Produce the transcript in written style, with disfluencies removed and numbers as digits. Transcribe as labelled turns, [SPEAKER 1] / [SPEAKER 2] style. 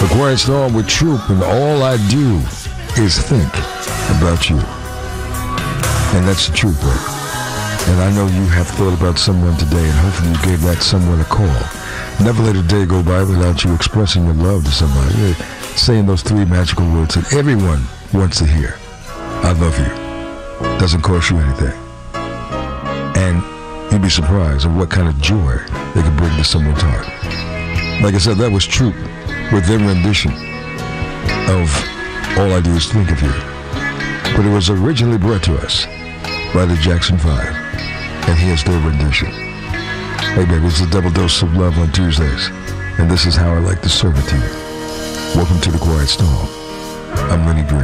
[SPEAKER 1] The Quiet Storm with Troop, and all I do is think about you. And that's the truth, right? And I know you have thought about someone today, and hopefully you gave that someone a call. Never let a day go by without you expressing your love to somebody. Saying those three magical words that everyone wants to hear. I love you. Doesn't cost you anything. And you'd be surprised at what kind of joy they can bring to someone's heart. Like I said, that was Troop with their rendition of All I Do Is Think of You. But it was originally brought to us by the Jackson 5. And here's their rendition. Hey baby, it's a double dose of love on Tuesdays. And this is how I like to serve it to you. Welcome to the Quiet Storm. I'm Lenny Green.